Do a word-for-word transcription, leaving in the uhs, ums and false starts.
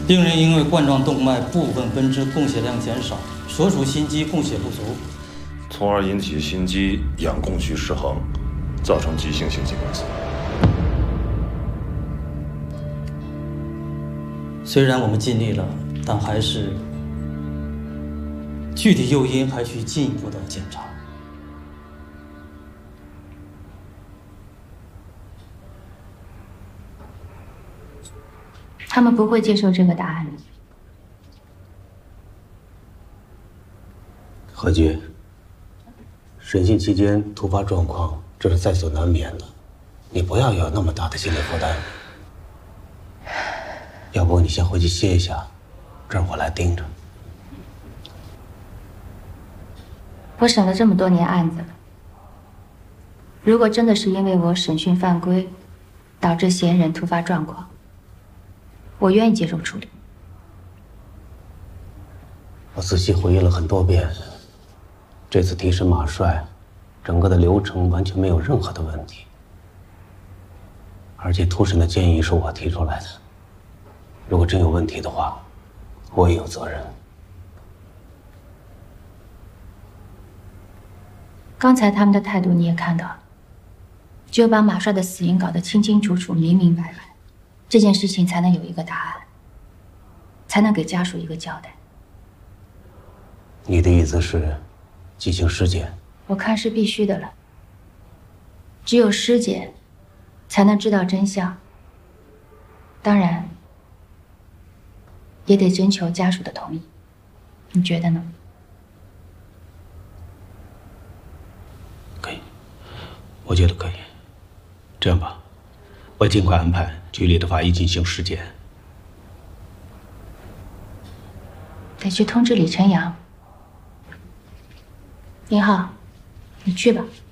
病人因为冠状动脉部分分支供血量减少，所属心肌供血不足， 从而引起心肌氧供需失衡，造成急性心肌梗塞。 虽然我们尽力了，但还是具体诱因还需进一步的检查。 他们不会接受这个答案的。 何局，审讯期间突发状况，这是在所难免的，你不要有那么大的心理负担。要不你先回去歇一下，这儿我来盯着。 我审了这么多年案子了，如果真的是因为我审讯犯规，导致嫌疑人突发状况，我愿意接受处理。 我仔细回忆了很多遍，这次提审马帅，整个的流程完全没有任何的问题，而且突审的建议是我提出来的。如果真有问题的话，我也有责任。 刚才他们的态度你也看到了，只有把马帅的死因搞得清清楚楚、明明白白，这件事情才能有一个答案，才能给家属一个交代。 你的意思是进行尸检？ 我看是必须的了。只有尸检，才能知道真相。当然，也得征求家属的同意。你觉得呢？ 可以，我觉得可以。这样吧，我尽快安排局里的法医进行尸检。 得去通知李晨阳。林浩，你去吧。